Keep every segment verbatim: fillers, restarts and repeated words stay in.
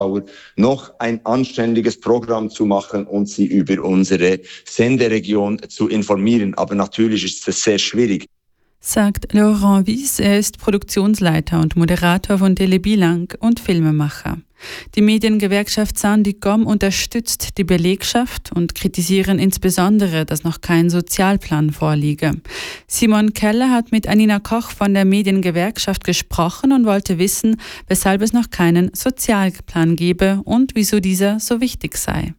noch ein anständiges Programm zu machen und sie über unsere Senderegion zu informieren. Aber natürlich ist es sehr schwierig. Sagt Laurent Wies, er ist Produktionsleiter und Moderator von Télé Bilang und Filmemacher. Die Mediengewerkschaft Sandicom unterstützt die Belegschaft und kritisieren insbesondere, dass noch kein Sozialplan vorliege. Simon Keller hat mit Anina Koch von der Mediengewerkschaft gesprochen und wollte wissen, weshalb es noch keinen Sozialplan gebe und wieso dieser so wichtig sei.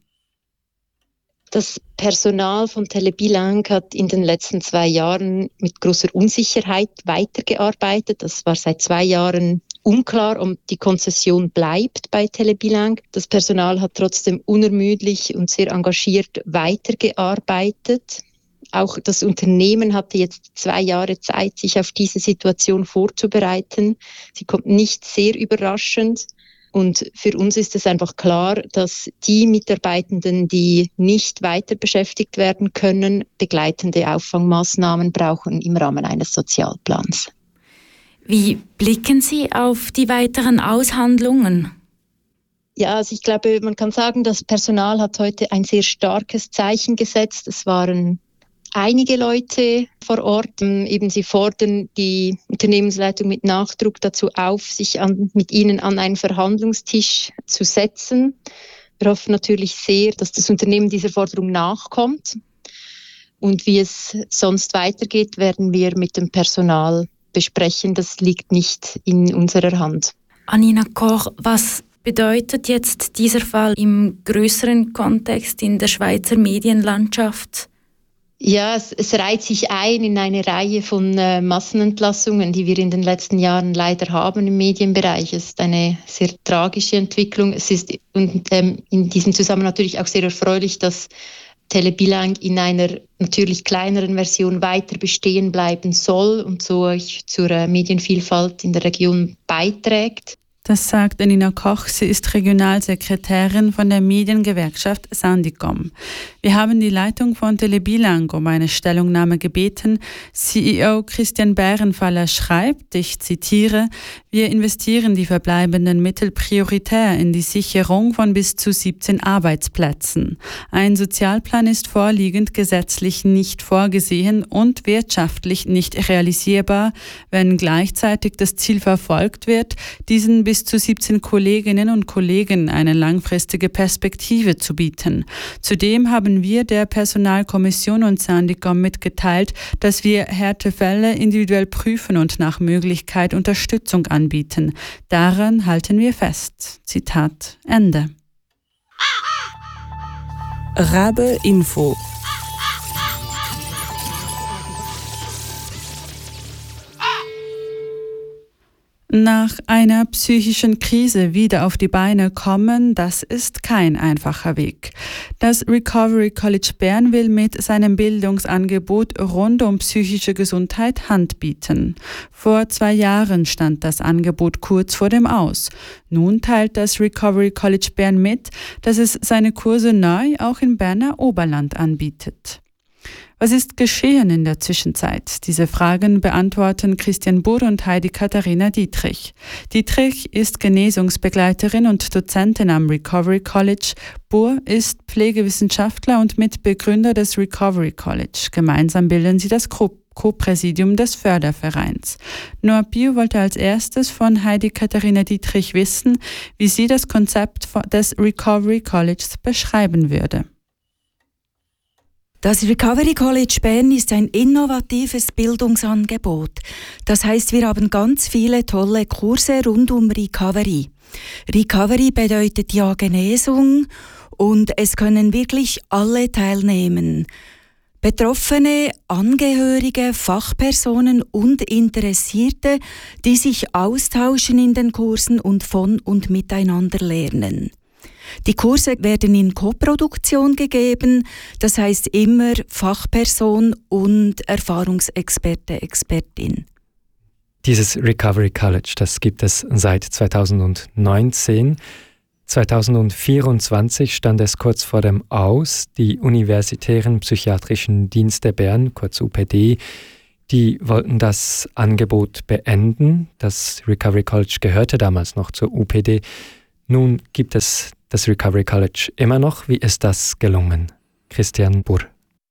Das Personal von Télé Bilang hat in den letzten zwei Jahren mit großer Unsicherheit weitergearbeitet. Das war seit zwei Jahren unklar, ob die Konzession bleibt bei Télé Bilang. Das Personal hat trotzdem unermüdlich und sehr engagiert weitergearbeitet. Auch das Unternehmen hatte jetzt zwei Jahre Zeit, sich auf diese Situation vorzubereiten. Sie kommt nicht sehr überraschend. Und für uns ist es einfach klar, dass die Mitarbeitenden, die nicht weiter beschäftigt werden können, begleitende Auffangmaßnahmen brauchen im Rahmen eines Sozialplans. Wie blicken Sie auf die weiteren Aushandlungen? Ja, also ich glaube, man kann sagen, das Personal hat heute ein sehr starkes Zeichen gesetzt. Es waren einige Leute vor Ort. Eben sie fordern die Unternehmensleitung mit Nachdruck dazu auf, sich an, mit ihnen an einen Verhandlungstisch zu setzen. Wir hoffen natürlich sehr, dass das Unternehmen dieser Forderung nachkommt. Und wie es sonst weitergeht, werden wir mit dem Personal besprechen. Das liegt nicht in unserer Hand. Anina Koch, was bedeutet jetzt dieser Fall im größeren Kontext in der Schweizer Medienlandschaft? Ja, es, es reiht sich ein in eine Reihe von äh, Massenentlassungen, die wir in den letzten Jahren leider haben im Medienbereich. Es ist eine sehr tragische Entwicklung. Es ist und, ähm, in diesem Zusammenhang natürlich auch sehr erfreulich, dass Télé Bilang in einer natürlich kleineren Version weiter bestehen bleiben soll und so zur äh, Medienvielfalt in der Region beiträgt. Das sagt Anina Koch, sie ist Regionalsekretärin von der Mediengewerkschaft Sandicom. Wir haben die Leitung von Télé Bilang um eine Stellungnahme gebeten. C E O Christian Bärenfaller schreibt, ich zitiere, wir investieren die verbleibenden Mittel prioritär in die Sicherung von bis zu siebzehn Arbeitsplätzen. Ein Sozialplan ist vorliegend gesetzlich nicht vorgesehen und wirtschaftlich nicht realisierbar, wenn gleichzeitig das Ziel verfolgt wird, diesen bis zu siebzehn Kolleginnen und Kollegen eine langfristige Perspektive zu bieten. Zudem haben wir der Personalkommission und Sandicom mitgeteilt, dass wir Härtefälle individuell prüfen und nach Möglichkeit Unterstützung anbieten. Daran halten wir fest. Zitat Ende. Rabe Info. Nach einer psychischen Krise wieder auf die Beine kommen, das ist kein einfacher Weg. Das Recovery College Bern will mit seinem Bildungsangebot rund um psychische Gesundheit Hand bieten. Vor zwei Jahren stand das Angebot kurz vor dem Aus. Nun teilt das Recovery College Bern mit, dass es seine Kurse neu auch im Berner Oberland anbietet. Was ist geschehen in der Zwischenzeit? Diese Fragen beantworten Christian Burr und Heidi-Katharina Dietrich. Dietrich ist Genesungsbegleiterin und Dozentin am Recovery College. Burr ist Pflegewissenschaftler und Mitbegründer des Recovery College. Gemeinsam bilden sie das Co-Präsidium des Fördervereins. Noah Bio wollte als erstes von Heidi-Katharina Dietrich wissen, wie sie das Konzept des Recovery Colleges beschreiben würde. Das Recovery College Bern ist ein innovatives Bildungsangebot. Das heißt, wir haben ganz viele tolle Kurse rund um Recovery. Recovery bedeutet ja Genesung und es können wirklich alle teilnehmen. Betroffene, Angehörige, Fachpersonen und Interessierte, die sich austauschen in den Kursen und von und miteinander lernen. Die Kurse werden in Koproduktion gegeben, das heißt immer Fachperson und Erfahrungsexperte, Expertin. Dieses Recovery College, das gibt es seit zweitausendneunzehn. zweitausendvierundzwanzig stand es kurz vor dem Aus. Die Universitären Psychiatrischen Dienste Bern, kurz U P D, die wollten das Angebot beenden. Das Recovery College gehörte damals noch zur U P D. Nun gibt es das Recovery College immer noch. Wie ist das gelungen? Christian Burr.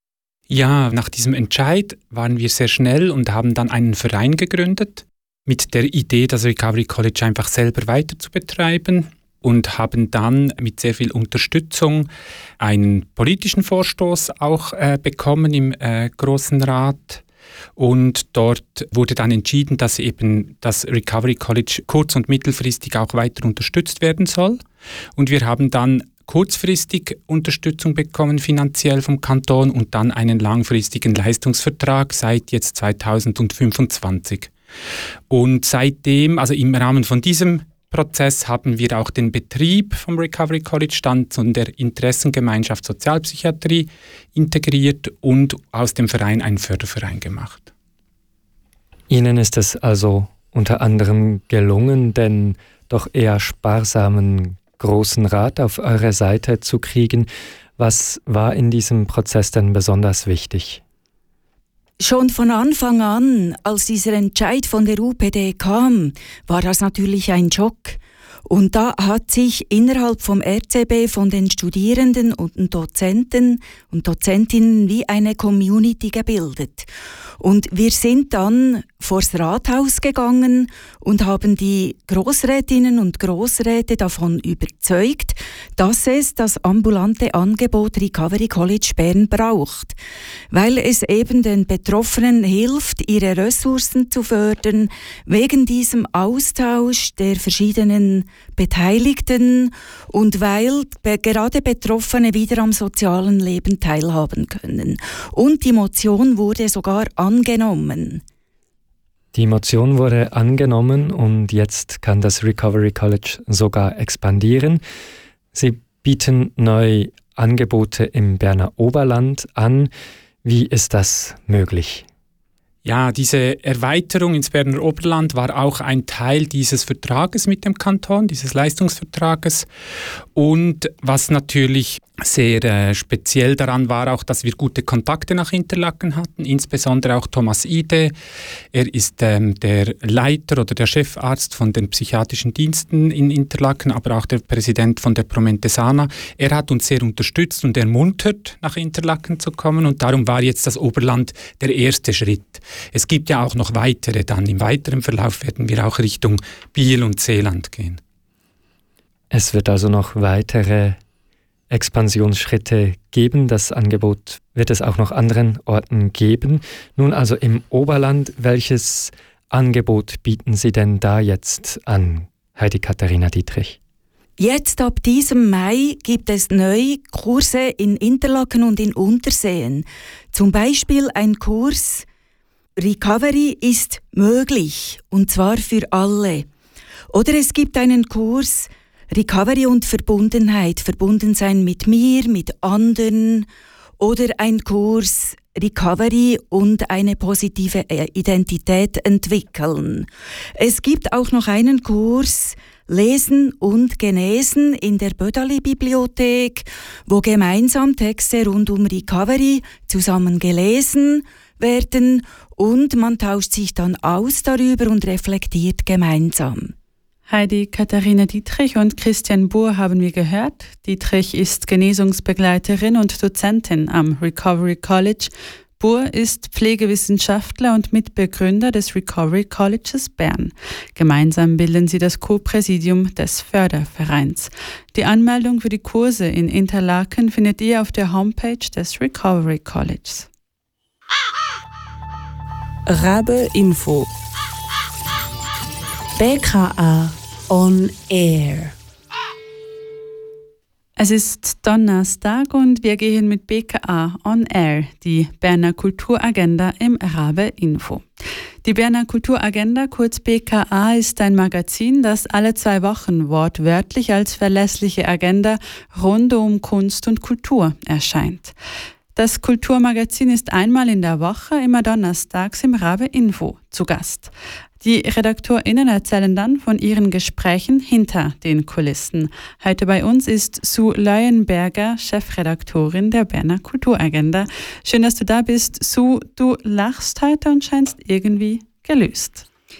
Ja, nach diesem Entscheid waren wir sehr schnell und haben dann einen Verein gegründet mit der Idee, das Recovery College einfach selber weiter zu betreiben und haben dann mit sehr viel Unterstützung einen politischen Vorstoß auch äh, bekommen im äh, Grossen Rat. Und dort wurde dann entschieden, dass eben das Recovery College kurz- und mittelfristig auch weiter unterstützt werden soll. Und wir haben dann kurzfristig Unterstützung bekommen, finanziell vom Kanton, und dann einen langfristigen Leistungsvertrag seit jetzt zweitausendfünfundzwanzig. Und seitdem, also im Rahmen von diesem Prozess, haben wir auch den Betrieb vom Recovery College dann zu der Interessengemeinschaft Sozialpsychiatrie integriert und aus dem Verein einen Förderverein gemacht. Ihnen ist es also unter anderem gelungen, den doch eher sparsamen Großen Rat auf eure Seite zu kriegen. Was war in diesem Prozess denn besonders wichtig? Schon von Anfang an, als dieser Entscheid von der U P D kam, war das natürlich ein Schock. Und da hat sich innerhalb vom R C B von den Studierenden und den Dozenten und Dozentinnen wie eine Community gebildet. Und wir sind dann vors Rathaus gegangen und haben die Grossrätinnen und Grossräte davon überzeugt, dass es das ambulante Angebot Recovery College Bern braucht, weil es eben den Betroffenen hilft, ihre Ressourcen zu fördern, wegen diesem Austausch der verschiedenen Beteiligten und weil be- gerade Betroffene wieder am sozialen Leben teilhaben können. Und die Motion wurde sogar angenommen. Die Motion wurde angenommen und jetzt kann das Recovery College sogar expandieren. Sie bieten neue Angebote im Berner Oberland an. Wie ist das möglich? Ja, diese Erweiterung ins Berner Oberland war auch ein Teil dieses Vertrages mit dem Kanton, dieses Leistungsvertrages. Und was natürlich sehr äh, speziell daran war, auch, dass wir gute Kontakte nach Interlaken hatten, insbesondere auch Thomas Ide. Er ist ähm, der Leiter oder der Chefarzt von den psychiatrischen Diensten in Interlaken, aber auch der Präsident von der Promentesana. Er hat uns sehr unterstützt und ermuntert, nach Interlaken zu kommen, und darum war jetzt das Oberland der erste Schritt. Es gibt ja auch noch weitere, dann im weiteren Verlauf werden wir auch Richtung Biel und Seeland gehen. Es wird also noch weitere Expansionsschritte geben. Das Angebot wird es auch noch anderen Orten geben. Nun also im Oberland, welches Angebot bieten Sie denn da jetzt an, Heidi Katharina Dietrich? Jetzt ab diesem Mai gibt es neue Kurse in Interlaken und in Unterseen. Zum Beispiel ein Kurs Recovery ist möglich, und zwar für alle. Oder es gibt einen Kurs Recovery und Verbundenheit, verbunden sein mit mir, mit anderen, oder ein Kurs Recovery und eine positive Identität entwickeln. Es gibt auch noch einen Kurs Lesen und Genesen in der Bödali-Bibliothek, wo gemeinsam Texte rund um Recovery zusammen gelesen werden und man tauscht sich dann aus darüber und reflektiert gemeinsam. Heidi Katharina Dietrich und Christian Burr haben wir gehört. Dietrich ist Genesungsbegleiterin und Dozentin am Recovery College. Burr ist Pflegewissenschaftler und Mitbegründer des Recovery Colleges Bern. Gemeinsam bilden sie das Co-Präsidium des Fördervereins. Die Anmeldung für die Kurse in Interlaken findet ihr auf der Homepage des Recovery Colleges. Rabe Info. B K A on Air. Es ist Donnerstag und wir gehen mit B K A on Air, die Berner Kulturagenda im Rabe Info. Die Berner Kulturagenda, kurz B K A, ist ein Magazin, das alle zwei Wochen wortwörtlich als verlässliche Agenda rund um Kunst und Kultur erscheint. Das Kulturmagazin ist einmal in der Woche, immer donnerstags im Rabe Info zu Gast. Die RedaktorInnen erzählen dann von ihren Gesprächen hinter den Kulissen. Heute bei uns ist Sue Leuenberger, Chefredaktorin der Berner Kulturagenda. Schön, dass du da bist. Sue, du lachst heute und scheinst irgendwie gelöst.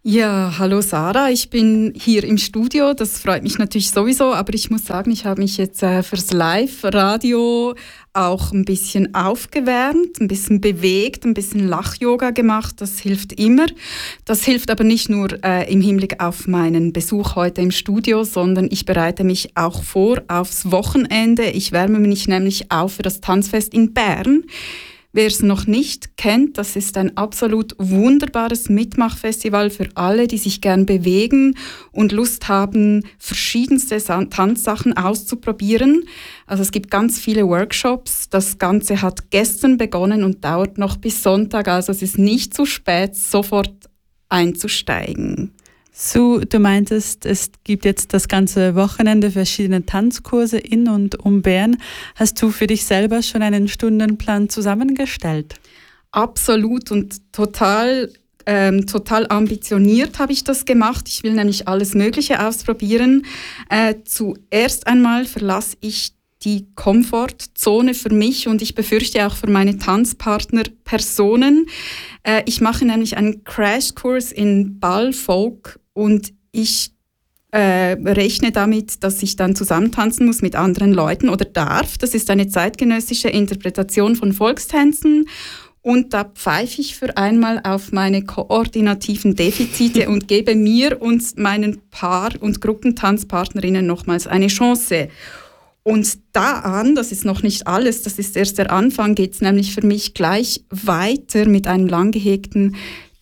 Ja, hallo Sarah, ich bin hier im Studio, das freut mich natürlich sowieso, aber ich muss sagen, ich habe mich jetzt äh, fürs Live-Radio auch ein bisschen aufgewärmt, ein bisschen bewegt, ein bisschen Lach-Yoga gemacht, das hilft immer. Das hilft aber nicht nur äh, im Hinblick auf meinen Besuch heute im Studio, sondern ich bereite mich auch vor aufs Wochenende. Ich wärme mich nämlich auf für das Tanzfest in Bern. Wer es noch nicht kennt, das ist ein absolut wunderbares Mitmachfestival für alle, die sich gern bewegen und Lust haben, verschiedenste Tanzsachen auszuprobieren. Also es gibt ganz viele Workshops. Das Ganze hat gestern begonnen und dauert noch bis Sonntag. Also es ist nicht zu spät, sofort einzusteigen. So, du meintest, es gibt jetzt das ganze Wochenende verschiedene Tanzkurse in und um Bern. Hast du für dich selber schon einen Stundenplan zusammengestellt? Absolut und total, ähm, total ambitioniert habe ich das gemacht. Ich will nämlich alles Mögliche ausprobieren. Äh, zuerst einmal verlasse ich die Komfortzone für mich und ich befürchte auch für meine Tanzpartner-Personen. Äh, ich mache nämlich einen Crashkurs in Ballfolk und ich äh, rechne damit, dass ich dann zusammentanzen muss mit anderen Leuten oder darf. Das ist eine zeitgenössische Interpretation von Volkstänzen. Und da pfeife ich für einmal auf meine koordinativen Defizite und gebe mir und meinen Paar- und Gruppentanzpartnerinnen nochmals eine Chance. Und da an, das ist noch nicht alles, das ist erst der Anfang, geht es nämlich für mich gleich weiter mit einem lang gehegten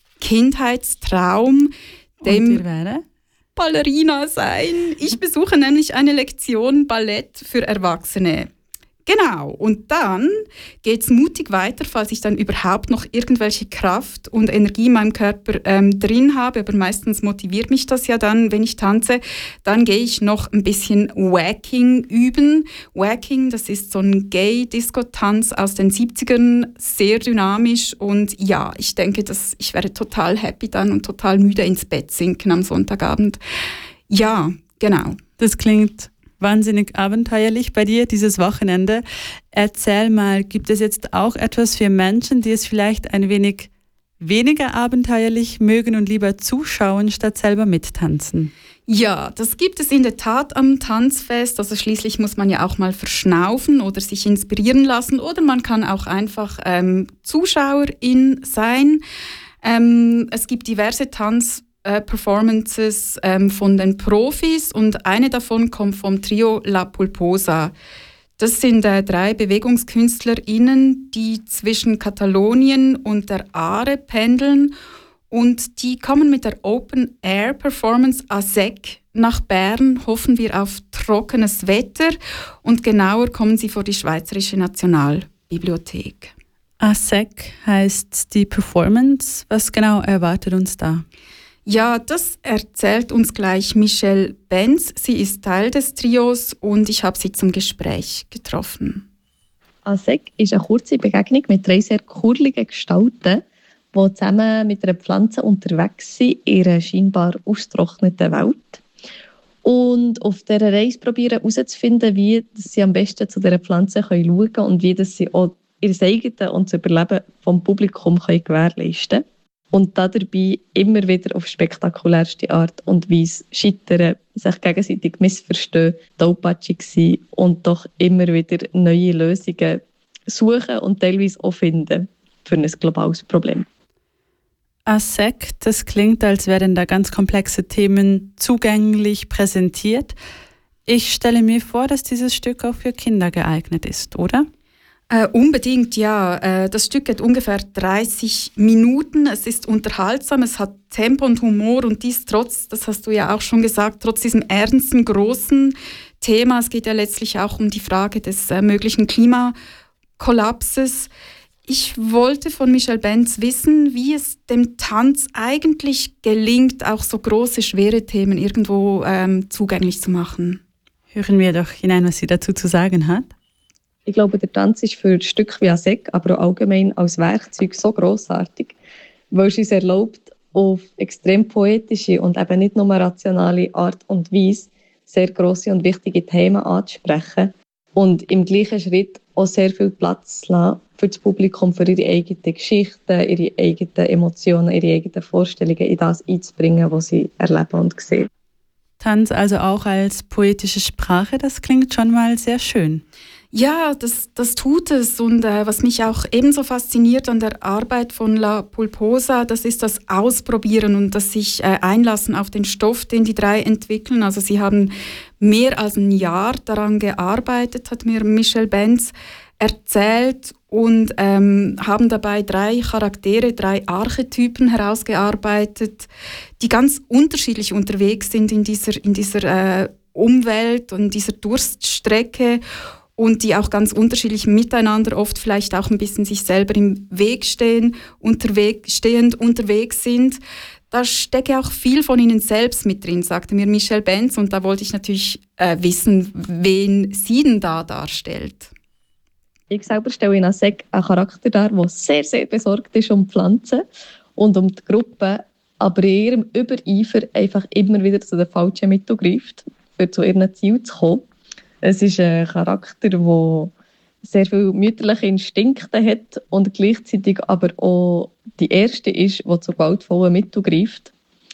Kindheitstraum, dem Ballerina sein. Ich besuche nämlich eine Lektion Ballett für Erwachsene. Genau, und dann geht's mutig weiter, falls ich dann überhaupt noch irgendwelche Kraft und Energie in meinem Körper ähm, drin habe, aber meistens motiviert mich das ja dann, wenn ich tanze, dann gehe ich noch ein bisschen Wacking üben. Wacking, das ist so ein Gay-Disco-Tanz aus den siebzigern, sehr dynamisch und ja, ich denke, dass ich werde total happy dann und total müde ins Bett sinken am Sonntagabend. Ja, genau. Das klingt wahnsinnig abenteuerlich bei dir dieses Wochenende. Erzähl mal, gibt es jetzt auch etwas für Menschen, die es vielleicht ein wenig weniger abenteuerlich mögen und lieber zuschauen, statt selber mittanzen? Ja, das gibt es in der Tat am Tanzfest. Also schließlich muss man ja auch mal verschnaufen oder sich inspirieren lassen oder man kann auch einfach ähm, Zuschauerin sein. Ähm, es gibt diverse Tanz Performances ähm, von den Profis und eine davon kommt vom Trio La Pulposa. Das sind äh, drei BewegungskünstlerInnen, die zwischen Katalonien und der Aare pendeln und die kommen mit der Open-Air-Performance A S E C nach Bern, hoffen wir auf trockenes Wetter und genauer kommen sie vor die Schweizerische Nationalbibliothek. A S E C heißt die Performance. Was genau erwartet uns da? Ja, das erzählt uns gleich Michelle Benz. Sie ist Teil des Trios und ich habe sie zum Gespräch getroffen. A S E C ist eine kurze Begegnung mit drei sehr kurligen Gestalten, die zusammen mit einer Pflanze unterwegs sind in einer scheinbar ausgetrockneten Welt. Und auf dieser Reise probieren herauszufinden, wie sie am besten zu dieser Pflanze schauen können und wie sie auch ihr eigenes und das Überleben des Publikums gewährleisten können. Und dabei immer wieder auf spektakulärste Art und Weise scheitern, sich gegenseitig missverstehen, tollpatschig sein und doch immer wieder neue Lösungen suchen und teilweise auch finden für ein globales Problem. A S E C, das klingt, als wären da ganz komplexe Themen zugänglich präsentiert. Ich stelle mir vor, dass dieses Stück auch für Kinder geeignet ist, oder? Äh, unbedingt, ja. Äh, das Stück geht ungefähr dreißig Minuten. Es ist unterhaltsam, es hat Tempo und Humor und dies trotz, das hast du ja auch schon gesagt, trotz diesem ernsten, großen Thema. Es geht ja letztlich auch um die Frage des äh, möglichen Klimakollapses. Ich wollte von Michelle Benz wissen, wie es dem Tanz eigentlich gelingt, auch so große, schwere Themen irgendwo ähm, zugänglich zu machen. Hören wir doch hinein, was sie dazu zu sagen hat. Ich glaube, der Tanz ist für Stücke wie A S E C, aber auch allgemein als Werkzeug so grossartig, weil es uns erlaubt, auf extrem poetische und eben nicht nur rationale Art und Weise sehr grosse und wichtige Themen anzusprechen und im gleichen Schritt auch sehr viel Platz zu lassen für das Publikum, für ihre eigenen Geschichten, ihre eigenen Emotionen, ihre eigenen Vorstellungen in das einzubringen, was sie erleben und sehen. Tanz also auch als poetische Sprache, das klingt schon mal sehr schön. Ja, das, das tut es. Und äh, was mich auch ebenso fasziniert an der Arbeit von La Pulposa, das ist das Ausprobieren und das sich äh, einlassen auf den Stoff, den die drei entwickeln. Also sie haben mehr als ein Jahr daran gearbeitet, hat mir Michelle Benz erzählt, und ähm, haben dabei drei Charaktere, drei Archetypen herausgearbeitet, die ganz unterschiedlich unterwegs sind in dieser, in dieser äh, Umwelt und dieser Durststrecke und die auch ganz unterschiedlich miteinander, oft vielleicht auch ein bisschen sich selber im Weg stehen, unterwegs, stehend unterwegs sind. Da stecke auch viel von ihnen selbst mit drin, sagte mir Michelle Benz, und da wollte ich natürlich äh, wissen, wen sie denn da darstellt. Ich selber stelle in Asek einen Charakter dar, der sehr, sehr besorgt ist um Pflanzen und um die Gruppe, aber in ihrem Übereifer einfach immer wieder zu den falschen Mitteln greift, um zu ihren Zielen zu kommen. Es ist ein Charakter, der sehr viele mütterliche Instinkte hat und gleichzeitig aber auch die erste ist, die zu gewaltvollen Mitteln greift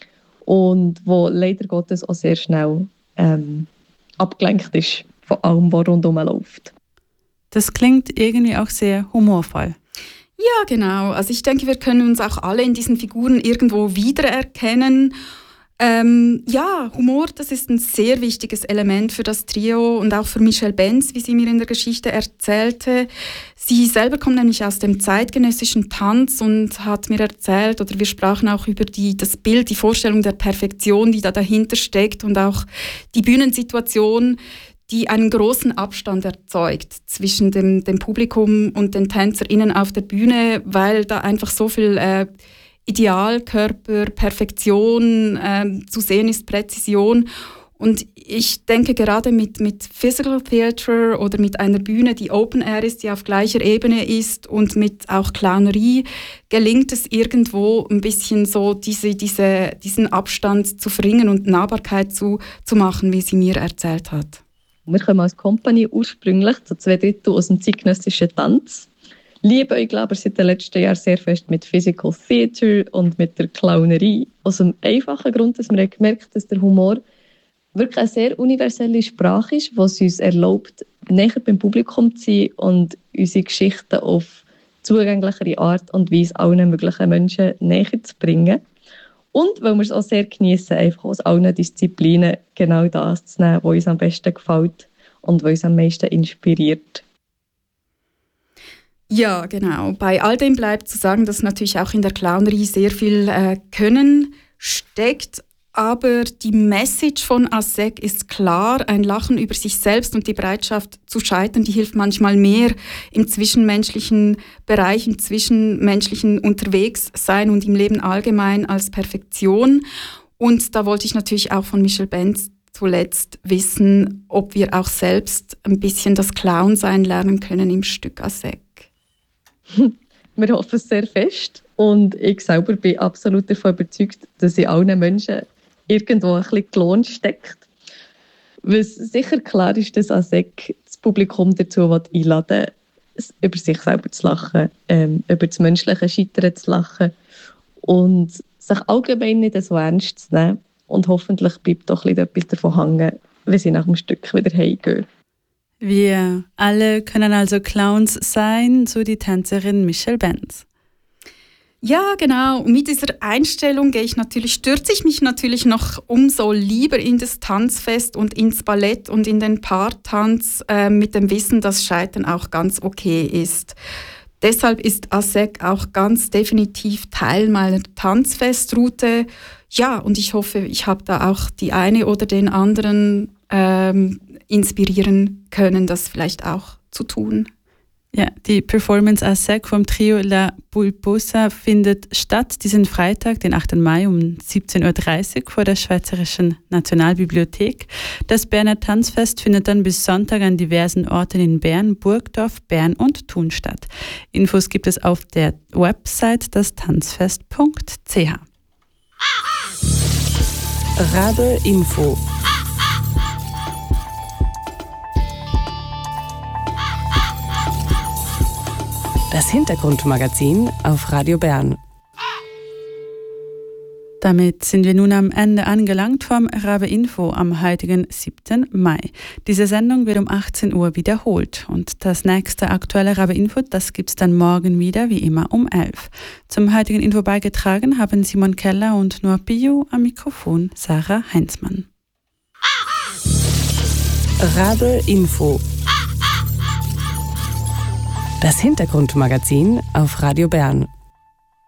und wo leider Gottes auch sehr schnell ähm, abgelenkt ist von allem, was rundherum läuft. Das klingt irgendwie auch sehr humorvoll. Ja, genau. Also ich denke, wir können uns auch alle in diesen Figuren irgendwo wiedererkennen. Ähm, ja, Humor, das ist ein sehr wichtiges Element für das Trio und auch für Michelle Benz, wie sie mir in der Geschichte erzählte. Sie selber kommt nämlich aus dem zeitgenössischen Tanz und hat mir erzählt, oder wir sprachen auch über die, das Bild, die Vorstellung der Perfektion, die da dahinter steckt, und auch die Bühnensituation, die einen großen Abstand erzeugt zwischen dem, dem Publikum und den TänzerInnen auf der Bühne, weil da einfach so viel äh, Idealkörper, Perfektion äh, zu sehen ist, Präzision. Und ich denke, gerade mit, mit Physical Theatre oder mit einer Bühne, die Open Air ist, die auf gleicher Ebene ist, und mit auch Clownerie, gelingt es irgendwo ein bisschen so, diese, diese, diesen Abstand zu verringern und Nahbarkeit zu, zu machen, wie sie mir erzählt hat. Wir kommen als Company ursprünglich zu zwei Drittel aus dem zeitgenössischen Tanz. Liebe euch, glaube ich, seit den letzten Jahren sehr fest mit Physical Theatre und mit der Clownerie. Aus dem einfachen Grund, dass wir gemerkt haben, dass der Humor wirklich eine sehr universelle Sprache ist, die es uns erlaubt, näher beim Publikum zu sein und unsere Geschichten auf zugänglichere Art und Weise allen möglichen Menschen näher zu bringen. Und weil wir es auch sehr genießen, einfach aus allen Disziplinen genau das zu nehmen, was uns am besten gefällt und was uns am meisten inspiriert. Ja, genau. Bei all dem bleibt zu sagen, dass natürlich auch in der Clownerie sehr viel äh, Können steckt. Aber die Message von Asek ist klar, ein Lachen über sich selbst und die Bereitschaft zu scheitern, die hilft manchmal mehr im zwischenmenschlichen Bereich, im zwischenmenschlichen Unterwegssein und im Leben allgemein als Perfektion. Und da wollte ich natürlich auch von Michelle Benz zuletzt wissen, ob wir auch selbst ein bisschen das Clown-Sein lernen können im Stück Asek. Wir hoffen es sehr fest und ich selber bin absolut davon überzeugt, dass in allen Menschen irgendwo ein bisschen Lohn steckt. Was sicher klar ist, dass Asek das Publikum dazu einladen will, über sich selber zu lachen, ähm, über das menschliche Scheitern zu lachen und sich allgemein nicht so ernst zu nehmen. Und hoffentlich bleibt doch etwas davon hängen, wenn sie nach dem Stück wieder heimgehen. Wir alle können also Clowns sein, so die Tänzerin Michelle Benz. Ja, genau. Und mit dieser Einstellung gehe ich natürlich, stürze ich mich natürlich noch umso lieber in das Tanzfest und ins Ballett und in den Paartanz äh, mit dem Wissen, dass Scheitern auch ganz okay ist. Deshalb ist Asek auch ganz definitiv Teil meiner Tanzfestroute. Ja, und ich hoffe, ich habe da auch die eine oder den anderen ähm, inspirieren können, das vielleicht auch zu tun. Ja, die Performance Asek vom Trio La Pulposa findet statt diesen Freitag, den achten Mai um siebzehn Uhr dreißig vor der Schweizerischen Nationalbibliothek. Das Berner Tanzfest findet dann bis Sonntag an diversen Orten in Bern, Burgdorf, Bern und Thun statt. Infos gibt es auf der Website dastanzfest punkt c h. Rabe Info. Das Hintergrundmagazin auf Radio Bern. Damit sind wir nun am Ende angelangt vom Rabe Info am heutigen siebten Mai. Diese Sendung wird um achtzehn Uhr wiederholt und das nächste aktuelle Rabe Info, das gibt's dann morgen wieder, wie immer um elf. Zum heutigen Info beigetragen haben Simon Keller und Noah Piu, am Mikrofon Sarah Heinzmann. Rabe Info. Das Hintergrundmagazin auf Radio Bern.